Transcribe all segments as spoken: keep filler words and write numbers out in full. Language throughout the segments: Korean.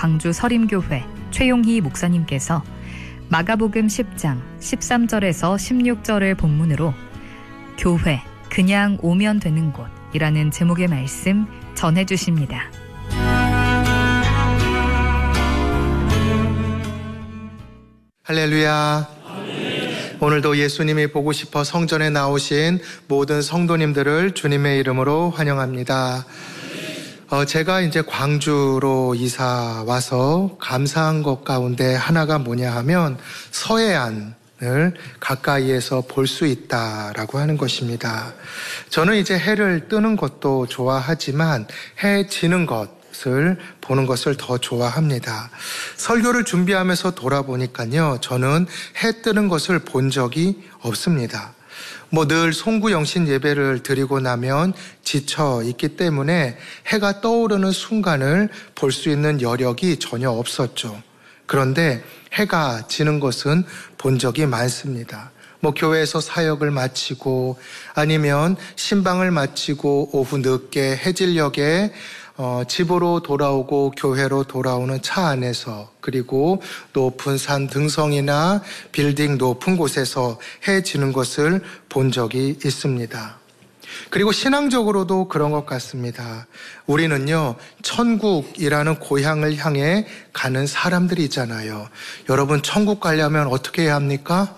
광주 서림교회 최용희 목사님께서 마가복음 십 장 십삼 절에서 십육 절을 본문으로 교회 그냥 오면 되는 곳이라는 제목의 말씀 전해주십니다. 할렐루야. 아멘. 오늘도 예수님이 보고 싶어 성전에 나오신 모든 성도님들을 주님의 이름으로 환영합니다. 어, 제가 이제 광주로 이사 와서 감사한 것 가운데 하나가 뭐냐 하면 서해안을 가까이에서 볼 수 있다라고 하는 것입니다. 저는 이제 해를 뜨는 것도 좋아하지만 해 지는 것을 보는 것을 더 좋아합니다. 설교를 준비하면서 돌아보니까요, 저는 해 뜨는 것을 본 적이 없습니다. 뭐 늘 송구영신 예배를 드리고 나면 지쳐 있기 때문에 해가 떠오르는 순간을 볼 수 있는 여력이 전혀 없었죠. 그런데 해가 지는 것은 본 적이 많습니다. 뭐 교회에서 사역을 마치고 아니면 신방을 마치고 오후 늦게 해질녘에 어, 집으로 돌아오고 교회로 돌아오는 차 안에서, 그리고 높은 산 등성이나 빌딩 높은 곳에서 해 지는 것을 본 적이 있습니다. 그리고 신앙적으로도 그런 것 같습니다. 우리는요, 천국이라는 고향을 향해 가는 사람들이잖아요. 여러분, 천국 가려면 어떻게 해야 합니까?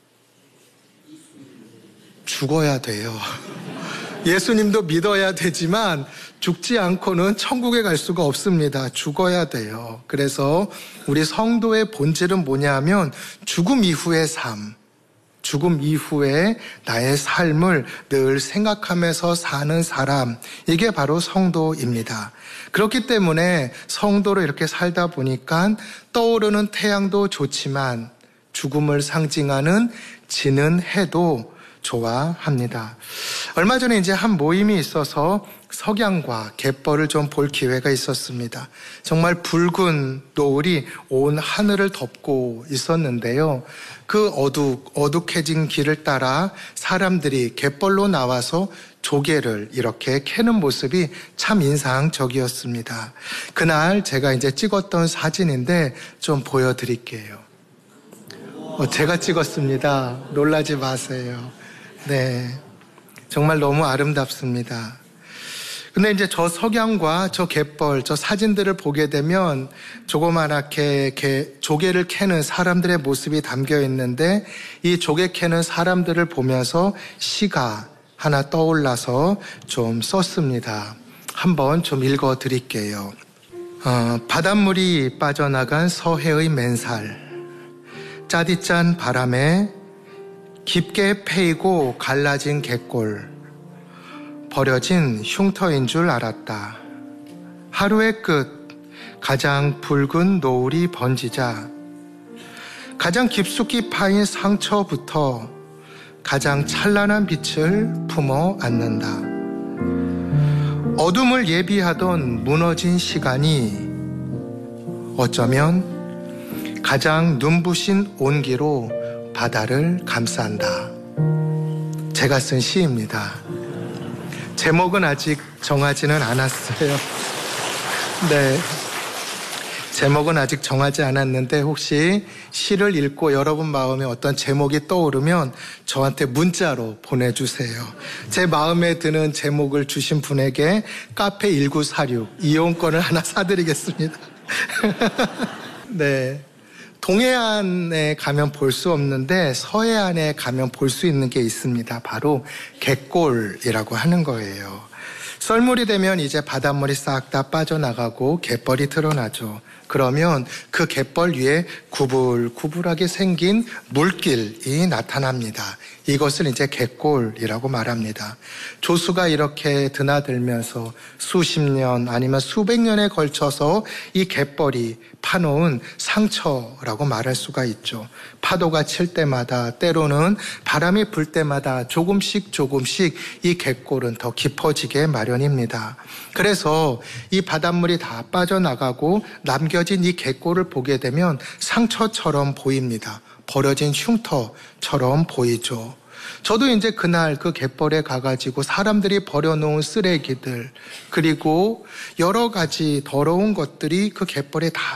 죽어야 돼요. 예수님도 믿어야 되지만 죽지 않고는 천국에 갈 수가 없습니다. 죽어야 돼요. 그래서 우리 성도의 본질은 뭐냐 하면 죽음 이후의 삶, 죽음 이후에 나의 삶을 늘 생각하면서 사는 사람, 이게 바로 성도입니다. 그렇기 때문에 성도로 이렇게 살다 보니까 떠오르는 태양도 좋지만 죽음을 상징하는 지는 해도 좋아합니다. 얼마 전에 이제 한 모임이 있어서 석양과 갯벌을 좀 볼 기회가 있었습니다. 정말 붉은 노을이 온 하늘을 덮고 있었는데요. 그 어둑, 어둑해진 길을 따라 사람들이 갯벌로 나와서 조개를 이렇게 캐는 모습이 참 인상적이었습니다. 그날 제가 이제 찍었던 사진인데 좀 보여드릴게요. 어, 제가 찍었습니다. 놀라지 마세요. 네, 정말 너무 아름답습니다. 근데 이제 저 석양과 저 갯벌, 저 사진들을 보게 되면 조그맣게 게, 조개를 캐는 사람들의 모습이 담겨 있는데 이 조개 캐는 사람들을 보면서 시가 하나 떠올라서 좀 썼습니다. 한번 좀 읽어 드릴게요. 어, 바닷물이 빠져나간 서해의 맨살, 짜디짠 바람에 깊게 패이고 갈라진 갯골, 버려진 흉터인 줄 알았다. 하루의 끝, 가장 붉은 노을이 번지자 가장 깊숙이 파인 상처부터 가장 찬란한 빛을 품어 안는다. 어둠을 예비하던 무너진 시간이 어쩌면 가장 눈부신 온기로 바다를 감싼다. 제가 쓴 시입니다. 제목은 아직 정하지는 않았어요. 네, 제목은 아직 정하지 않았는데 혹시 시를 읽고 여러분 마음에 어떤 제목이 떠오르면 저한테 문자로 보내주세요. 제 마음에 드는 제목을 주신 분에게 카페 일구사육 이용권을 하나 사드리겠습니다. 네, 동해안에 가면 볼 수 없는데 서해안에 가면 볼 수 있는 게 있습니다. 바로 갯골이라고 하는 거예요. 썰물이 되면 이제 바닷물이 싹 다 빠져나가고 갯벌이 드러나죠. 그러면 그 갯벌 위에 구불구불하게 생긴 물길이 나타납니다. 이것을 이제 갯골이라고 말합니다. 조수가 이렇게 드나들면서 수십 년 아니면 수백 년에 걸쳐서 이 갯벌이 파놓은 상처라고 말할 수가 있죠. 파도가 칠 때마다, 때로는 바람이 불 때마다 조금씩 조금씩 이 갯골은 더 깊어지게 마련입니다. 그래서 이 바닷물이 다 빠져나가고 남겨진 이 갯골을 보게 되면 상처처럼 보입니다. 버려진 흉터처럼 보이죠. 저도 이제 그날 그 갯벌에 가가지고 사람들이 버려놓은 쓰레기들, 그리고 여러 가지 더러운 것들이 그 갯벌에 다